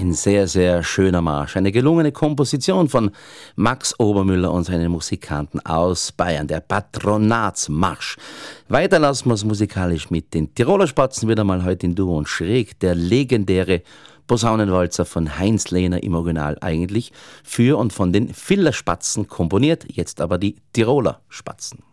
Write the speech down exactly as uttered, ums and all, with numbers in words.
Ein sehr, sehr schöner Marsch. Eine gelungene Komposition von Max Obermüller und seinen Musikanten aus Bayern. Der Patronatsmarsch. Weiter lassen wir es musikalisch mit den Tiroler Spatzen wieder mal heute in Duo und Schräg. Der legendäre Posaunenwalzer von Heinz Lehner, im Original eigentlich für und von den Viller Spatzen komponiert. Jetzt aber die Tiroler Spatzen.